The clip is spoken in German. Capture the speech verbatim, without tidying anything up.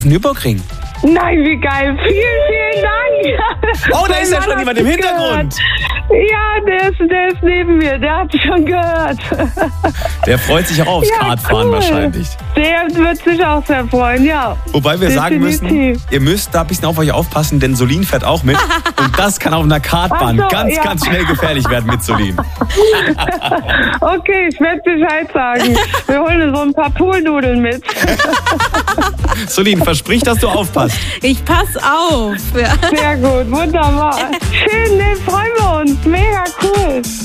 Nürburgring. Nein, wie geil. Vielen, vielen Dank. Oh, da Mein ist ja Mann schon hat jemand im Hintergrund. gehört. Ja, der ist, der ist neben mir. Der hat schon gehört. Der freut sich auch aufs Ja, Kartfahren cool. wahrscheinlich. Der wird sich auch sehr freuen, ja. Wobei wir sagen müssen, Definitiv. ihr müsst da ein bisschen auf euch aufpassen, denn Solin fährt auch mit. Und das kann auf einer Kartbahn Ach so, ganz, ja. ganz schnell gefährlich werden mit Solin. Okay, ich werde Bescheid sagen. Wir holen so ein paar Poolnudeln mit. Solin, versprich, dass du aufpasst. Ich pass auf. Ja. Sehr gut, wunderbar. Schön, ne, freuen wir uns. Mega cool.